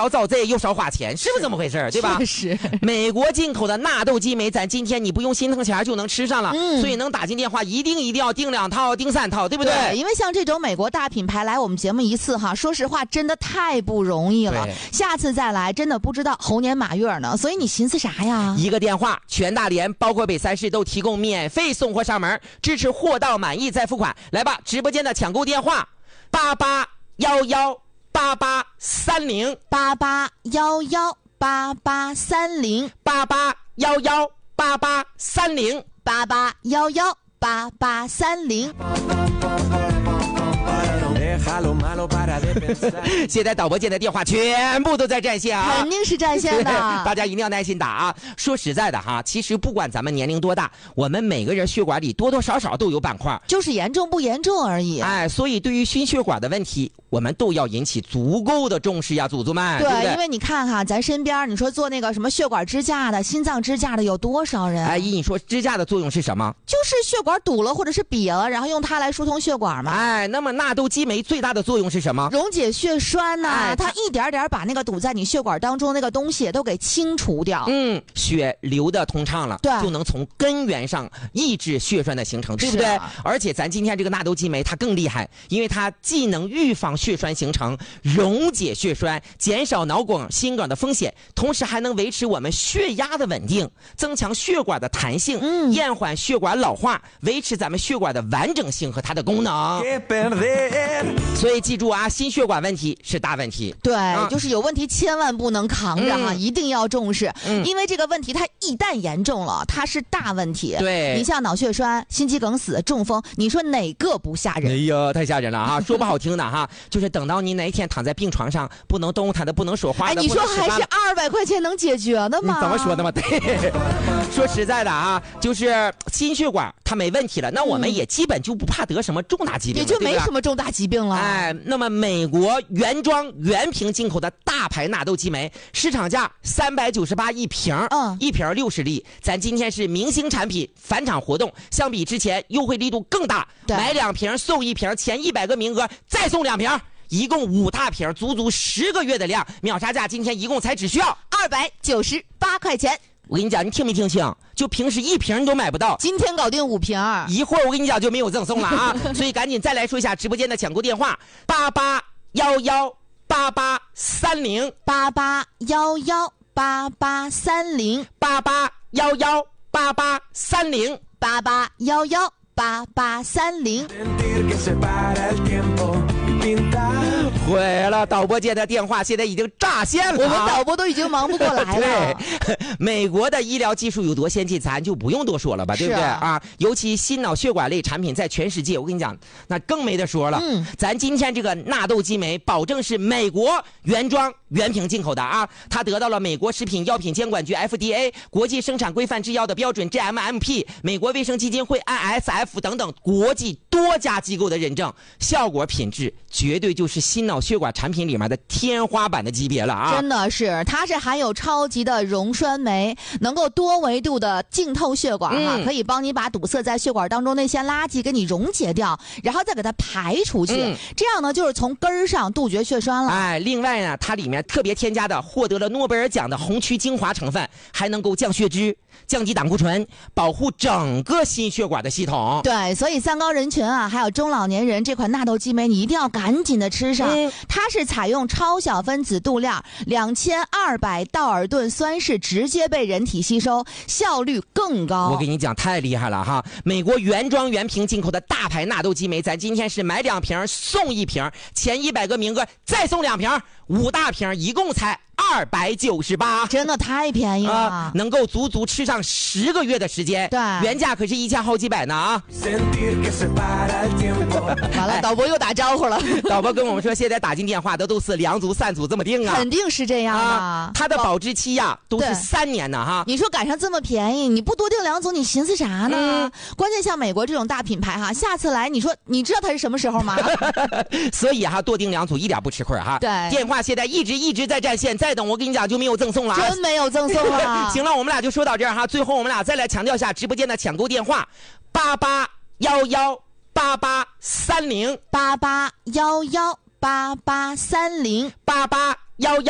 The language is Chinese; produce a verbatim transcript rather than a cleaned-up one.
少遭罪又少花钱，是不是这么回事？对吧？ 是。 美国进口的纳豆激酶，咱今天你不用心疼钱就能吃上了， 嗯、 所以能打进电话一定一定要订两套、订三套，对不对？ 对，因为像这种美国大品牌来我们节目一次哈，说实话真的太不容易了。下次再来真的不知道猴年马月呢，所以你寻思啥呀？ 一个电话，全大连包括北三市都提供免费送货上门，支持货到满意再付款。来吧，直播间的抢购电话：八八幺幺八八三零八八幺幺八八三零八八幺幺八八三零八八幺幺八八三零。 现在导播间的电话全部都在占线啊， 肯定是占线的， 大家一定要耐心打啊。说实在的哈，其实不管咱们年龄多大，我们每个人血管里多多少少都有斑块， 就是严重不严重而已。 哎，所以对于心血管的问题，我们都要引起足够的重视呀，祖祖们。 对， 对不对？ 因为你看哈，咱身边你说做那个什么血管支架的、心脏支架的有多少人？ 哎，你说支架的作用是什么？ 就是血管堵了或者是瘪了，然后用它来疏通血管嘛。 哎，那么纳豆激酶最大的作用是什么？ 溶解血栓呐、啊哎， 它一点点把那个堵在你血管当中那个东西都给清除掉。 嗯，血流的通畅了， 对， 就能从根源上抑制血栓的形成，对不对？ 啊、 而且咱今天这个纳豆激酶它更厉害，因为它既能预防血栓形成，溶解血栓，减少脑梗、心梗的风险，同时还能维持我们血压的稳定，增强血管的弹性， 嗯， 延缓血管老化，维持咱们血管的完整性和它的功能。所以记住啊，心血管问题是大问题。 对、 啊， 就是有问题千万不能扛着哈、嗯，一定要重视、嗯，因为这个问题它一旦严重了，它是大问题。 对， 你像脑血栓、心肌梗死、中风，你说哪个不吓人？ 哎呀，太吓人了哈！说不好听的哈，就是等到你哪一天躺在病床上，不能动弹的，不能说话的， 哎，你说还是二百块钱能解决的吗？ 怎么说的嘛？对，说实在的啊，就是心血管它没问题了，那我们也基本就不怕得什么重大疾病了， 也就没什么重大疾病了。 哎，那么美国原装原瓶进口的大牌纳豆激酶，市场价三百九十八一瓶， 嗯， 一瓶六十粒。咱今天是明星产品返场活动，相比之前优惠力度更大，买两瓶送一瓶，前一百个名额再送两瓶。一共五大瓶，足足十个月的量，秒杀价今天一共才只需要二百九十八块钱。 我跟你讲，你听没听清？就平时一瓶你都买不到， 今天搞定五瓶， 一会儿我跟你讲就没有赠送了啊！所以赶紧再来说一下直播间的抢购电话：八八幺幺八八三零八八幺幺八八三零八八幺幺八八三零八八幺幺八八三零。 毁了，导播间的电话现在已经炸线了， 我们导播都已经忙不过来了。 对，美国的医疗技术有多先进，咱就不用多说了吧，对不对啊？尤其心脑血管类产品在全世界，我跟你讲，那更没得说了。 嗯， 咱今天这个纳豆激酶，保证是美国原装原瓶进口的啊，它得到了美国食品药品监管局 F D A 国际生产规范制药的标准 G M M P 美国卫生基金会 I S F 等等国际多家机构的认证，效果品质绝对就是心脑血管产品里面的天花板的级别了啊！ 真的是，它是含有超级的溶栓酶，能够多维度的浸透血管哈、嗯，可以帮你把堵塞在血管当中那些垃圾给你溶解掉，然后再给它排出去，嗯、这样呢就是从根儿上杜绝血栓了。 哎，另外呢，它里面特别添加的获得了诺贝尔奖的红曲精华成分，还能够降血脂、降低胆固醇，保护整个心血管的系统。 对，所以三高人群啊，还有中老年人，这款纳豆激酶你一定要赶紧的吃上。嗯、它是采用超小分子度量，两千二百道尔顿酸式直接被人体吸收，效率更高。 我跟你讲，太厉害了哈！美国原装原瓶进口的大牌纳豆激酶，咱今天是买两瓶送一瓶，前一百个名额再送两瓶，五大瓶一共才二百九十八， 真的太便宜了、 啊，能够足足吃上十个月的时间。 对， 原价可是一千好几百呢啊！ 完了，导播又打招呼了。 导播跟我们说，现在打进电话的都是两组、三组这么定啊， 肯定是这样啊。它的保质期呀、啊、都是三年呢哈。 你说赶上这么便宜，你不多订两组，你寻思啥呢？嗯、关键像美国这种大品牌哈，下次来你说你知道它是什么时候吗？ 所以哈，多订两组一点不吃亏哈。 对， 电话现在一直一直在占线，再等我跟你讲就没有赠送了、啊， 真没有赠送了。 行了，我们俩就说到这儿哈。最后我们俩再来强调一下直播间的抢购电话：八八幺幺八八三零八八幺幺八八三零八八幺幺。